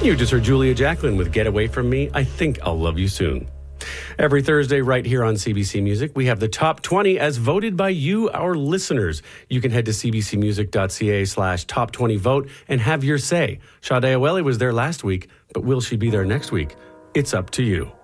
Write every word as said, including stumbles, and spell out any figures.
You just heard Julia Jacqueline with Get Away From Me, I Think I'll Love You Soon. Every Thursday right here on C B C Music, we have the top twenty as voted by you, our listeners. You can head to cbcmusic.ca slash top 20 vote and have your say. Sade Aweli was there last week, but will she be there next week? It's up to you.